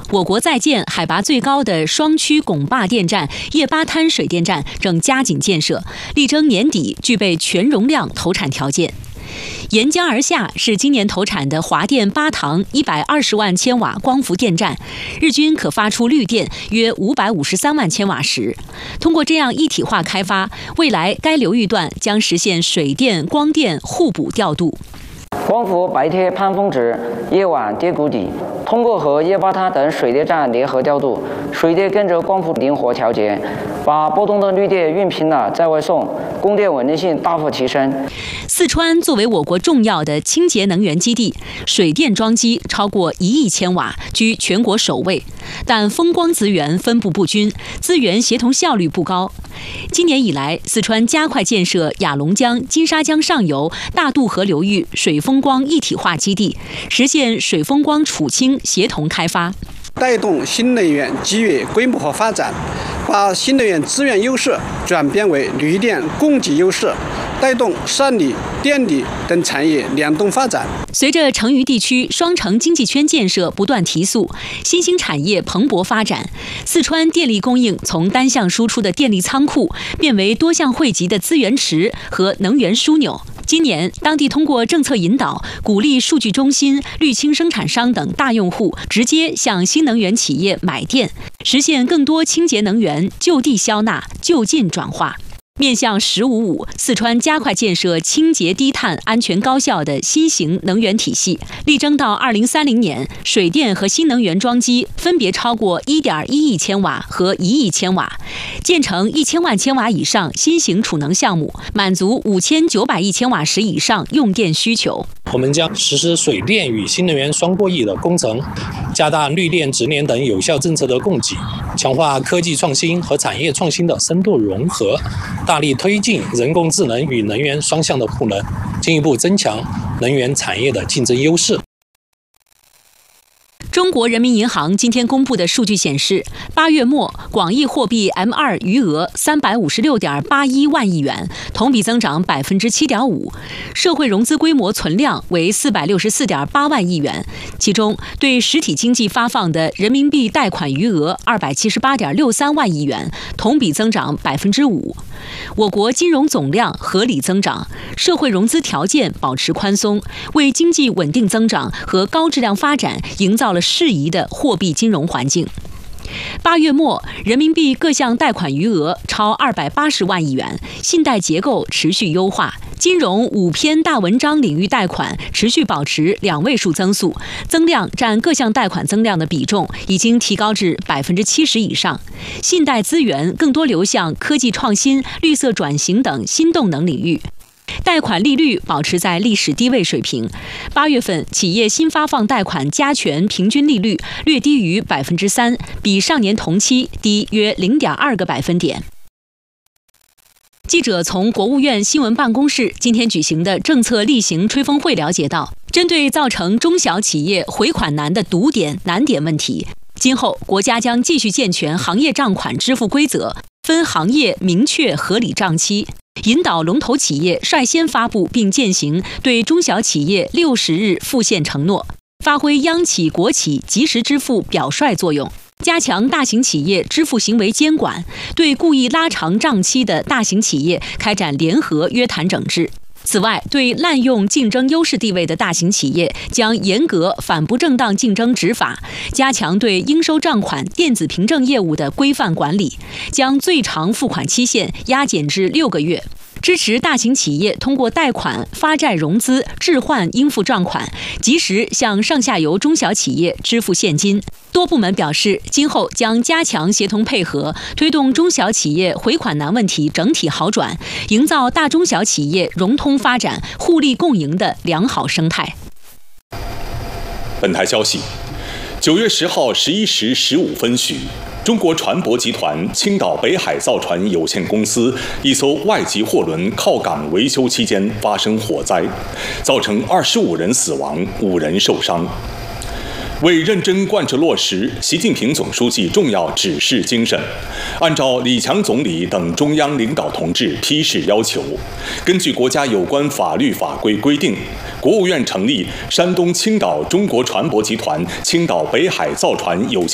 我国在建海拔最高的双区拱坝电站叶巴滩水电站正加紧建设，力争年底具备全容量投产条件。沿江而下是今年投产的华电巴塘120万千瓦光伏电站，日均可发出绿电约553万千瓦时。通过这样一体化开发，未来该流域段将实现水电、光电互补调度。 光伏白贴攀峰值，夜晚跌谷底。通过和叶巴滩等水电站联合调度，水电跟着光伏灵活调节，把波动的绿电运平了再外送，供电稳定性大幅提升。 四川作为我国重要的清洁能源基地，水电装机超过1亿千瓦，居全国首位。但风光资源分布不均，资源协同效率不高。今年以来，四川加快建设雅龙江、金沙江上游大渡河流域水风光一体化基地，实现水风光储氢协同开发， 带动新能源机遇规模化发展，把新能源资源优势转变为绿电供给优势，带动山里、电力等产业联动发展。 随着成渝地区双城经济圈建设不断提速，新兴产业蓬勃发展，四川电力供应从单向输出的电力仓库变为多项汇集的资源池和能源枢纽。今年，当地通过政策引导，鼓励数据中心、绿氢生产商等大用户直接向新能源企业买电，实现更多清洁能源就地消纳、就近转化。面向“15+5”，四川加快建设清洁低碳、安全高效的新型能源体系，力争到2030年，水电和新能源装机分别超过1.1亿千瓦和1亿千瓦，建成1000万千瓦以上新型储能项目，满足5900亿千瓦时以上用电需求。 我们将实施水电与新能源双获益的工程，加大绿电、直联等有效政策的供给，强化科技创新和产业创新的深度融合，大力推进人工智能与能源双向的赋能，进一步增强能源产业的竞争优势。 中国人民银行今天公布的数据显示，8月末广义货币 M2 余额356.81万亿元，同比增长7.5%，社会融资规模存量为464.8万亿元，其中对实体经济发放的人民币贷款余额278.63万亿元，同比增长5%。我国金融总量合理增长，社会融资条件保持宽松，为经济稳定增长和高质量发展营造了适宜的货币金融环境。8月末，人民币各项贷款余额超280万亿元，信贷结构持续优化，金融5篇大文章领域贷款持续保持2位数增速，增量占各项贷款增量的比重已经提高至70%以上，信贷资源更多流向科技创新、绿色转型等新动能领域。贷款利率保持在历史低位水平，8月份企业新发放贷款加权平均利率略低于3%，比上年同期低约0.2个百分点。记者从国务院新闻办公室今天举行的政策例行吹风会了解到，针对造成中小企业回款难的堵点、难点问题，今后国家将继续健全行业账款支付规则，分行业明确合理账期，引导龙头企业率先发布并践行对中小企业60日付现承诺，发挥央企国企及时支付表率作用，加强大型企业支付行为监管，对故意拉长账期的大型企业开展联合约谈整治。此外，对滥用竞争优势地位的大型企业将严格反不正当竞争执法，加强对应收账款电子凭证业务的规范管理，将最长付款期限压减至6个月。支持大型企业通过贷款、发债融资置换应付账款，及时向上下游中小企业支付现金。多部门表示，今后将加强协同配合，推动中小企业回款难问题整体好转，营造大中小企业融通发展、互利共赢的良好生态。 本台消息，9月10号11时15分许，中国船舶集团青岛北海造船有限公司一艘外籍货轮靠港维修期间发生火灾，造成25人死亡，5人受伤。为认真贯彻落实习近平总书记重要指示精神，按照李强总理等中央领导同志批示要求，根据国家有关法律法规规定，国务院成立山东青岛中国船舶集团青岛北海造船有限